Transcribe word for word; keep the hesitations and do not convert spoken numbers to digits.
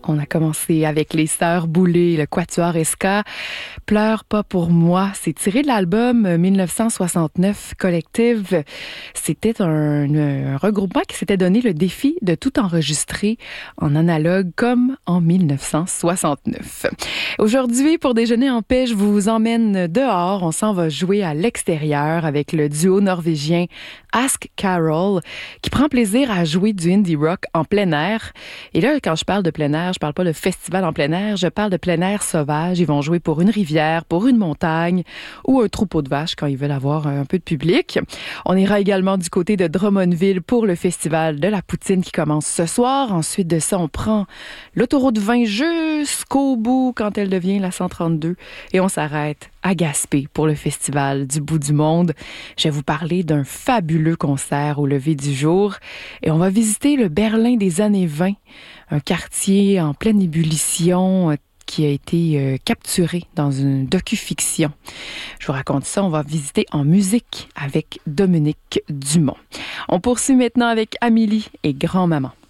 On a commencé avec les Sœurs Boulay, le Quatuor Ska. Pleure pas pour moi. C'est tiré de l'album dix-neuf cent soixante-neuf Collective. C'était un, un regroupement qui s'était donné le défi de tout enregistrer en analogue comme en dix-neuf cent soixante-neuf. Aujourd'hui, pour déjeuner en paix, je vous emmène dehors. On s'en va jouer à l'extérieur avec le duo norvégien Ask Carol qui prend plaisir à jouer du indie rock en plein air. Et là, quand je parle de plein air, je parle pas de festival en plein air, je parle de plein air sauvage. Ils vont jouer pour une rivière, pour une montagne ou un troupeau de vaches quand ils veulent avoir un peu de public. On ira également du côté de Drummondville pour le festival de la poutine qui commence ce soir. Ensuite de ça, on prend l'autoroute vingt jusqu'au bout quand elle devient la cent trente-deux et on s'arrête à Gaspé pour le festival du bout du monde. Je vais vous parler d'un fabuleux concert au lever du jour et on va visiter le Berlin des années vingt, un quartier en pleine ébullition qui a été euh, capturé dans une docu-fiction. Je vous raconte ça, on va visiter en musique avec Dominique Dumont. On poursuit maintenant avec Amélie et Grand-Maman.